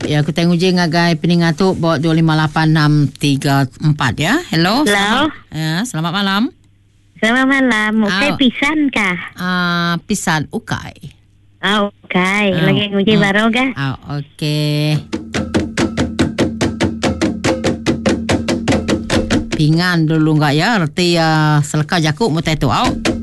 Ya, aku tengok je ngagai peningat tu bawa 258634 ya. Hello. Hello. Selamat malam. Selamat malam. Ukai pisan kah? Pisan ukai. Ukai. Lagi nguji baru kah? Okey. Pingan dulu enggak ya? Arti seleka jakuk mutai tu.